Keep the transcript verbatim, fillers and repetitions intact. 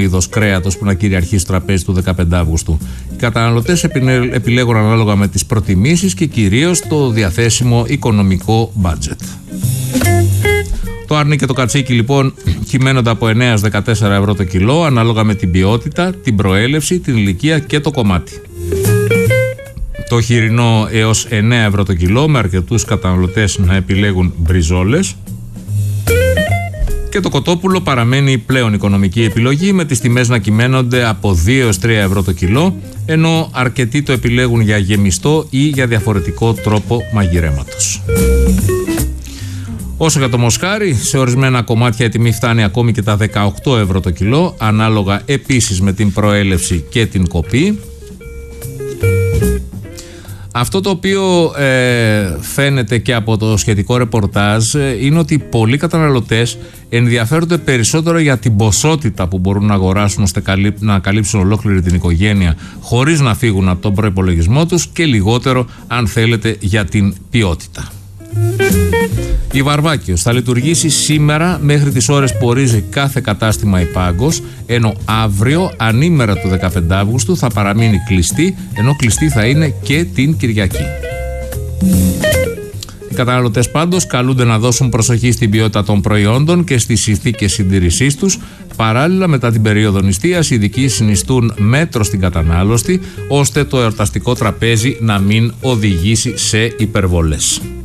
είδος κρέατος που να κυριαρχεί στο τραπέζι του δεκαπέντε Αυγούστου. Οι καταναλωτές επιλέγουν ανάλογα με τις προτιμήσεις και κυρίως το διαθέσιμο οικονομικό μπάτζετ. Το αρνί και το κατσίκι λοιπόν κυμαίνονται από εννέα έως δεκατέσσερα ευρώ το κιλό, ανάλογα με την ποιότητα, την προέλευση, την ηλικία και το κομμάτι. Το χοιρινό έως εννέα ευρώ το κιλό, με αρκετούς καταναλωτές να επιλέγουν μπριζόλες. Και το κοτόπουλο παραμένει η πλέον οικονομική επιλογή, με τις τιμές να κυμαίνονται από δύο έως τρία ευρώ το κιλό, ενώ αρκετοί το επιλέγουν για γεμιστό ή για διαφορετικό τρόπο μαγειρέματος. Όσο για το μοσχάρι, σε ορισμένα κομμάτια η τιμή φτάνει ακόμη και τα δεκαοκτώ ευρώ το κιλό, ανάλογα επίσης με την προέλευση και την κοπή. Αυτό το οποίο ε, φαίνεται και από το σχετικό ρεπορτάζ ε, είναι ότι πολλοί καταναλωτές ενδιαφέρονται περισσότερο για την ποσότητα που μπορούν να αγοράσουν ώστε να καλύψουν ολόκληρη την οικογένεια χωρίς να φύγουν από τον προϋπολογισμό τους και λιγότερο, αν θέλετε, για την ποιότητα. Η Βαρβάκιος θα λειτουργήσει σήμερα μέχρι τις ώρες που ορίζει κάθε κατάστημα Ιπάγκος, ενώ αύριο, ανήμερα του δεκαπέντε Αυγούστου, θα παραμείνει κλειστή, ενώ κλειστή θα είναι και την Κυριακή. Οι καταναλωτές πάντως καλούνται να δώσουν προσοχή στην ποιότητα των προϊόντων και στις συνθήκες συντήρησής τους. Παράλληλα, μετά την περίοδο νηστείας, οι ειδικοί συνιστούν μέτρο στην κατανάλωση, ώστε το εορταστικό τραπέζι να μην οδηγήσει σε υπερβολές.